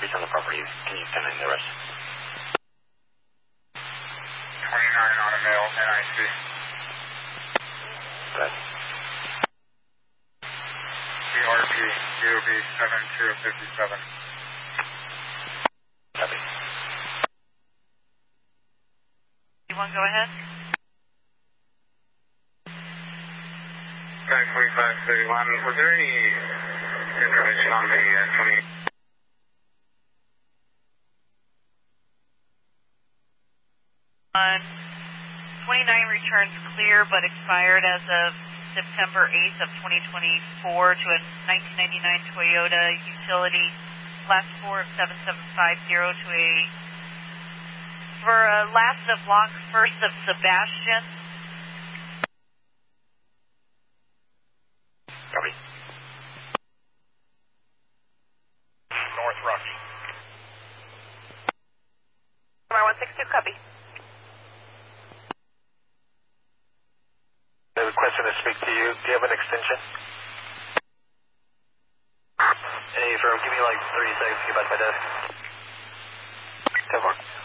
properties on the property. Can you send in the rest? 29 on a male, NIC. Go ahead. CRP, DOB 7257. Copy. You want to go ahead? 104531. Was there any information on the 29 returns clear but expired as of September 8th of 2024 to a 1999 Toyota utility last 4 of 7750 to a for a last of long first of Sebastian. Copy. North Rocky. 162, copy. They're requesting to speak to you. Do you have an extension? Hey, Ferb, give me like 30 seconds to get back to my desk. 10-4.